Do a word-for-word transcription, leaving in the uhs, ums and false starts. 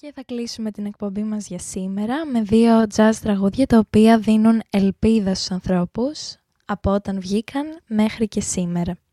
Και θα κλείσουμε την εκπομπή μας για σήμερα με δύο jazz τραγούδια τα οποία δίνουν ελπίδα στους ανθρώπους από όταν βγήκαν μέχρι και σήμερα.